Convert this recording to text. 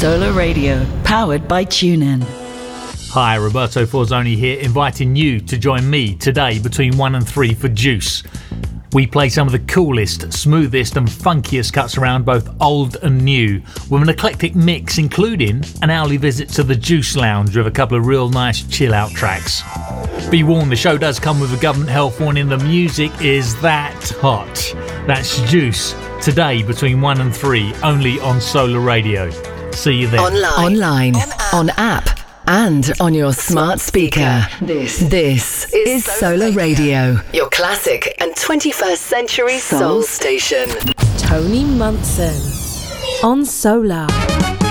Solar Radio, powered by TuneIn. Hi, Roberto Forzoni here, inviting you to join me today between 1 and 3 for Juice. We play some of the coolest, smoothest and funkiest cuts around, both old and new, with an eclectic mix including an hourly visit to the Juice Lounge with a couple of real nice chill out tracks. Be warned, the show does come with a government health warning. The music is that hot. That's Juice, today between 1 and 3, only on Solar Radio. See you there. Online, on app, and on your smart speaker. This is Solar Radio, your classic and 21st century soul station. Tony Munson on Solar.